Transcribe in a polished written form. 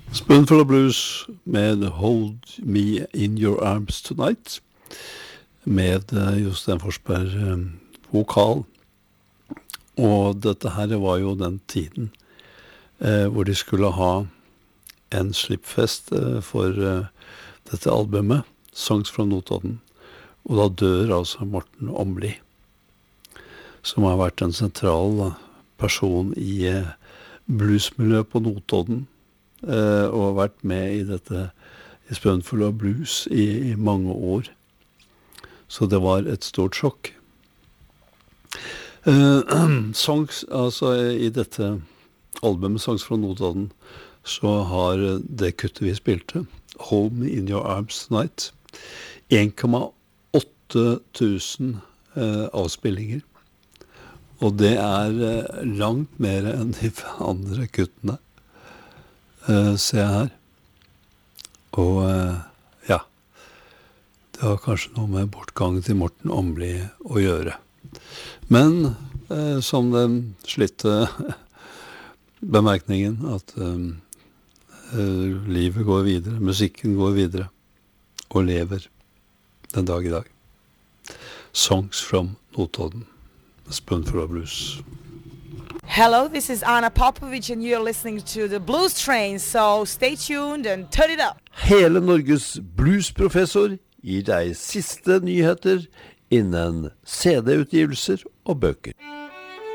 Spoonful of Blues med Hold Me In Your Arms Tonight, med Jostein Forsberg vokal. Og dette her var jo den tiden hvor de skulle ha en slippfest for dette albumet, Songs from Notodden. Og da dør altså Morten Åmli, som har vært en sentral person i bluesmiljøet på Notodden, og vært med i dette i Spoonful of Blues i mange år. Så det var et stort sjokk. Songs, altså i dette albumet Songs fra Notodden, så har det kuttet vi spilte, Hold Me In Your Arms Tonight, 1,8 tusen avspillinger. Og det langt mer enn de andre kuttene, ser jeg her. Og ja, det har kanskje noe med bortgangen til Morten Åmli å gjøre. Men som den slitte bemerkningen at livet går videre, musikken går videre, og lever den dag i dag. Songs from Notodden, Spoonful of Blues. Hello, this is Anna Popovic and you're listening to the Blues Train, so stay tuned and turn it up. Hele Norges bluesprofessor gir deg siste nyheter innen CD-utgivelser og bøker.